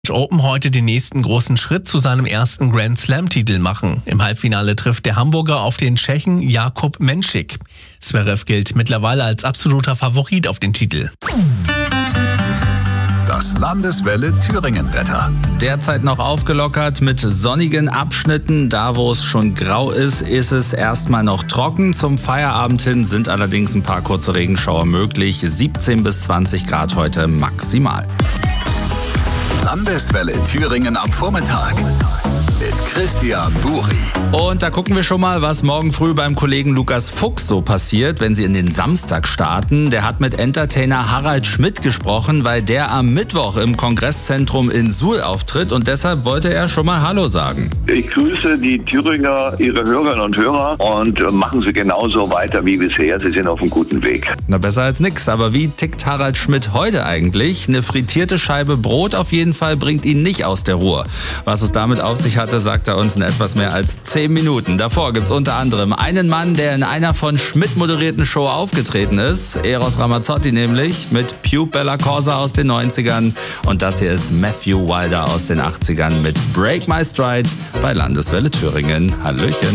Open heute den nächsten großen Schritt zu seinem ersten Grand Slam-Titel machen. Im Halbfinale trifft der Hamburger auf den Tschechen Jakub Menšík. Zverev gilt mittlerweile als absoluter Favorit auf den Titel. Das Landeswelle Thüringen-Wetter. Derzeit noch aufgelockert mit sonnigen Abschnitten. Da, wo es schon grau ist, ist es erstmal noch trocken. Zum Feierabend hin sind allerdings ein paar kurze Regenschauer möglich. 17 bis 20 Grad heute maximal. Landeswelle Thüringen am Vormittag mit Christian Buri. Und da gucken wir schon mal, was morgen früh beim Kollegen Lukas Fuchs so passiert, wenn sie in den Samstag starten. Der hat mit Entertainer Harald Schmidt gesprochen, weil der am Mittwoch im Kongresszentrum in Suhl auftritt und deshalb wollte er schon mal Hallo sagen. Ich grüße die Thüringer, ihre Hörerinnen und Hörer und machen Sie genauso weiter wie bisher. Sie sind auf einem guten Weg. Na, besser als nix. Aber wie tickt Harald Schmidt heute eigentlich? Eine frittierte Scheibe Brot auf jeden Fall bringt ihn nicht aus der Ruhe. Was es damit auf sich hatte, sagt er uns in etwas mehr als 10 Minuten. Davor gibt's unter anderem einen Mann, der in einer von Schmidt moderierten Show aufgetreten ist. Eros Ramazzotti nämlich mit Pube Bella Corsa aus den 90ern. Und das hier ist Matthew Wilder aus den 80ern mit Break My Stride bei Landeswelle Thüringen. Hallöchen.